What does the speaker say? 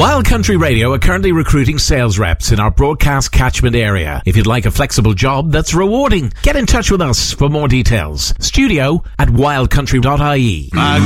Wild Country Radio are currently recruiting sales reps in our broadcast catchment area. If you'd like a flexible job that's rewarding, get in touch with us for more details. Studio@wildcountry.ie.